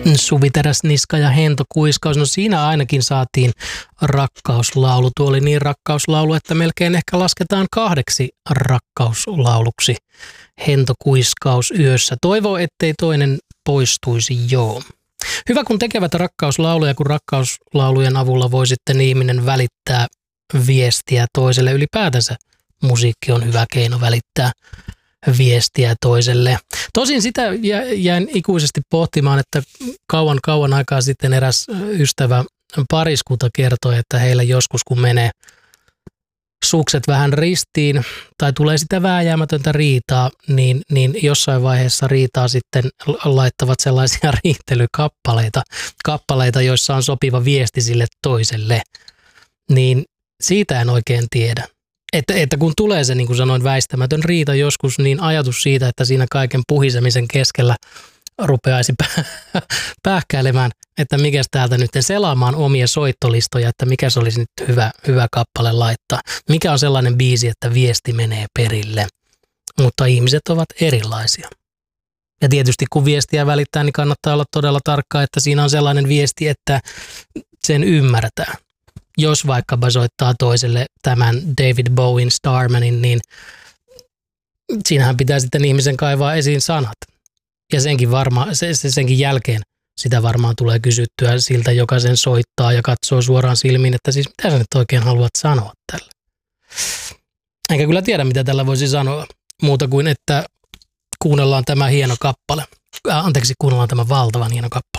Suvi Teräsniska ja Hento Kuiskaus. No siinä ainakin saatiin rakkauslaulu. Tuo oli niin rakkauslaulu, että melkein ehkä lasketaan 2 rakkauslauluksi. Hento Kuiskaus yössä. Toivoo, ettei toinen poistuisi, joo. Hyvä, kun tekevät rakkauslauluja, kun rakkauslaulujen avulla voi sitten ihminen välittää viestiä toiselle. Ylipäätänsä musiikki on hyvä keino välittää viestiä toiselle. Tosin sitä jäin ikuisesti pohtimaan, että kauan aikaa sitten eräs ystävä pariskunta kertoi, että heillä joskus kun menee sukset vähän ristiin tai tulee sitä vääjäämätöntä riitaa, niin jossain vaiheessa riitaa sitten laittavat sellaisia riitelykappaleita, joissa on sopiva viesti sille toiselle. Niin siitä en oikein tiedä. Että kun tulee se, niin kuin sanoin, väistämätön riita joskus, niin ajatus siitä, että siinä kaiken puhisemisen keskellä rupeaisi pähkäilemään, että mikäs täältä nyt selaamaan omia soittolistoja, että mikä se olisi nyt hyvä kappale laittaa. Mikä on sellainen biisi, että viesti menee perille. Mutta ihmiset ovat erilaisia. Ja tietysti kun viestiä välittää, niin kannattaa olla todella tarkka, että siinä on sellainen viesti, että sen ymmärretään. Jos vaikkapa soittaa toiselle tämän David Bowen Starmanin, niin siinähän pitää sitten ihmisen kaivaa esiin sanat. Ja senkin jälkeen sitä varmaan tulee kysyttyä siltä, joka sen soittaa ja katsoo suoraan silmiin, että siis mitä sä nyt oikein haluat sanoa tällä. Enkä kyllä tiedä, mitä tällä voisi sanoa, muuta kuin, että kuunnellaan tämä hieno kappale. Kuunnellaan tämä valtavan hieno kappale.